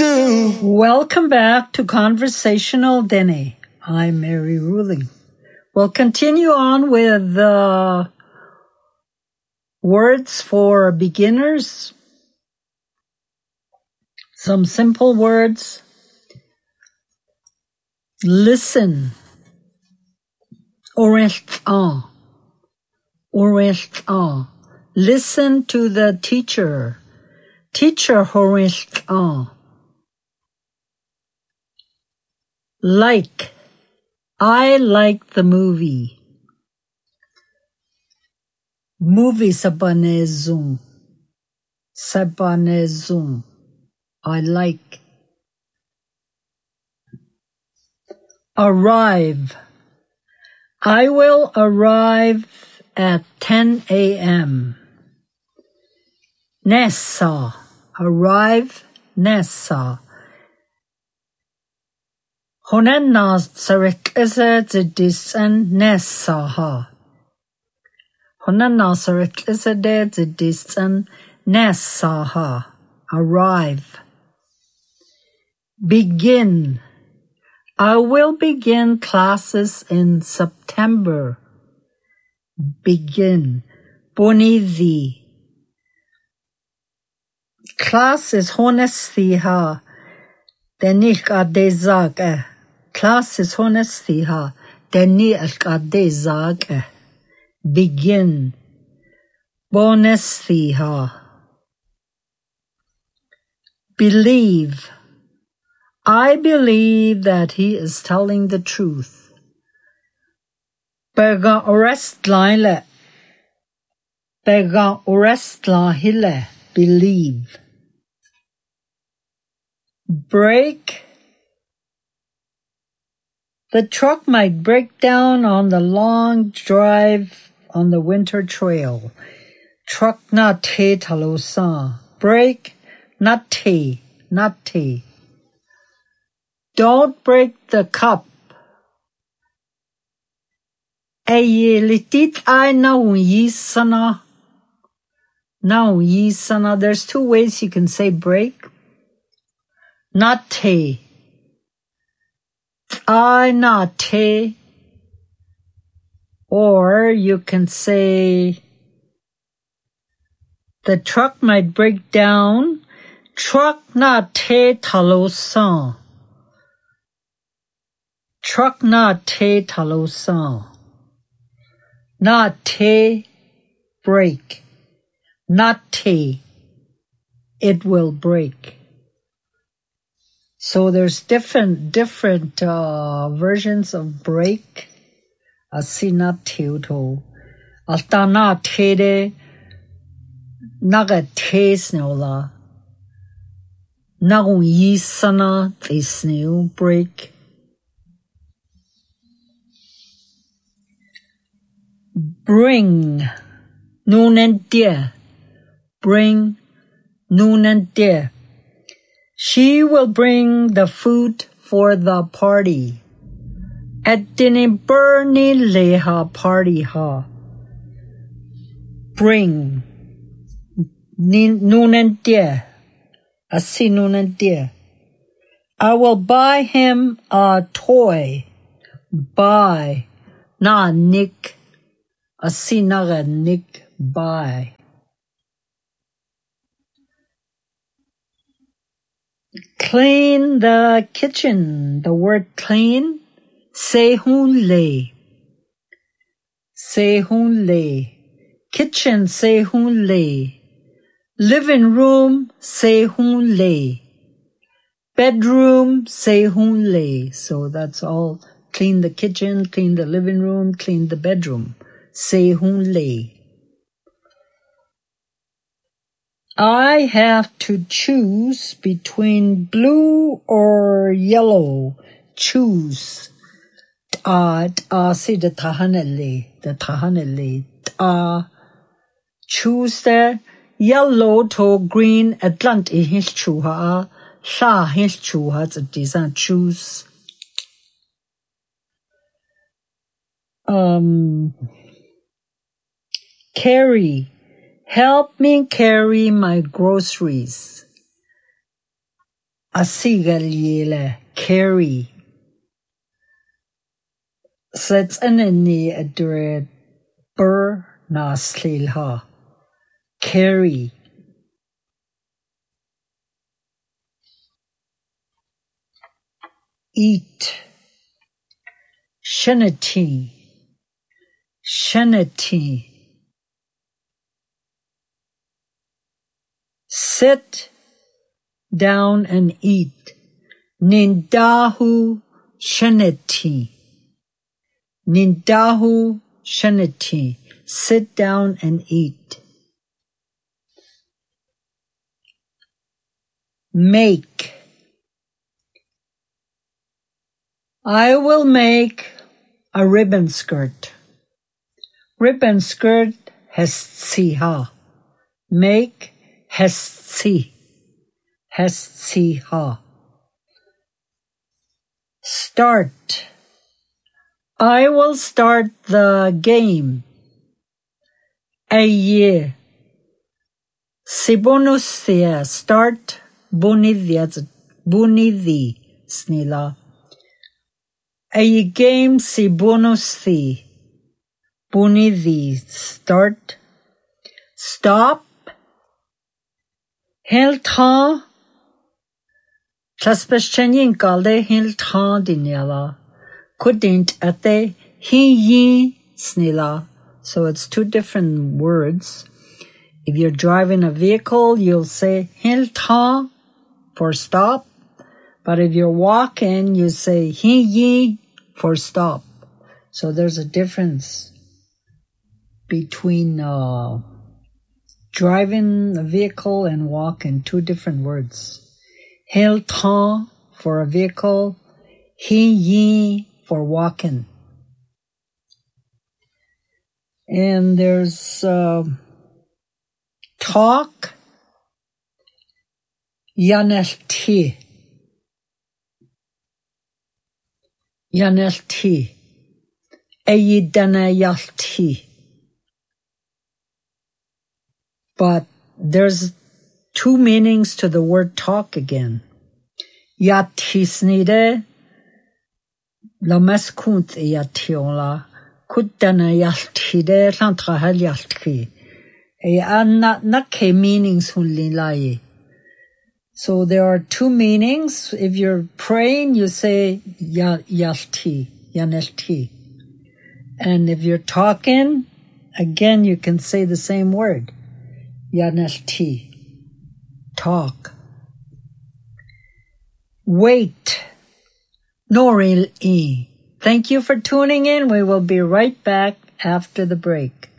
do. Welcome back to Conversational Dene. I'm Mary Ruling. We'll continue on with words for beginners. Some simple words. Listen. Orecht-a. Orecht-a. Listen to the teacher. Teacher orecht-a. Like. I like the movie. Movie sabanezum. Sabanezum. I like. Arrive. I will arrive at 10 a.m. Nessa. Arrive. Nessa. Honenna saritliza zidisan nessaha. Honenna saritliza zidisan nessaha. Arrive. Begin. I will begin classes in September. Begin. Bonithi. Class is honestiha. Denik adezag. Class is honestiha. Denik adezag. Begin. Bonestiha. Believe. I believe that he is telling the truth. Berga orestlaile. Berga orestlahile. Believe. Break. The truck might break down on the long drive on the winter trail. Truck na te talosa. Break. Not te. Not te. Don't break the cup. Ayelitit I nauyisana. Nauyisana. There's two ways you can say break. Not te. I not te. Or you can say the truck might break down. Truck na te talosan. Truck na te talosan. Na te break. Not te. It will break. So there's different versions of break. Asina teuto. Altana te de. Naga te sneola. Nagu yisana te sneo break. Bring. Noon and dear. Bring. Noon and dear. She will bring the food for the party. At dinner burning leha party ha. Bring. Noon and dear. Asi noon and dear. I will buy him a toy. Buy. Na nick. Asi naga nick. Buy. Clean the kitchen. The word clean. Sehun le. Sehun le. Kitchen sehun le. Living room sehun le. Bedroom sehun le. So that's all. Clean the kitchen, clean the living room, clean the bedroom. Sehun le. I have to choose between blue or yellow. Choose. See the tahanele. Choose the yellow to green Atlantic his chuha. Sha his chuha the design choose. Carry. Help me carry my groceries. Asigalyele, carry. Sets anani adred bur naslilha. Carry. Eat. Shanati. Shanati. Sit down and eat. Nindahu shanati. Nindahu shanati. Sit down and eat. Make. I will make a ribbon skirt. Ribbon skirt hestsiha. Make hestsi. Hestsiha. Start. I will start the game. Aye. Sibonusthia. Start bunidhi snila. Aye game sibonusthi. Bunidhi. Start. Stop. Hilta. Tlaspeshenyin kalde hilta dinyala. Couldn't ate hi snila. So it's two different words. If you're driving a vehicle, you'll say hilta for stop. But if you're walking, you say hi for stop. So there's a difference between driving a vehicle and walking, two different words. Hilta for a vehicle, hi for walking. And there's talk, yanelti. Yanelti. Eyidanayalti. But there's two meanings to the word talk again. Yatisnide lameskunt yatiola kuddana yaltide lantrahal yaltki. Nakke meanings hunlilaye. So there are two meanings. If you're praying, you say yalti, yanelti. And if you're talking, again, you can say the same word. Yanelti. Talk. Wait. Noril e. Thank you for tuning in. We will be right back after the break.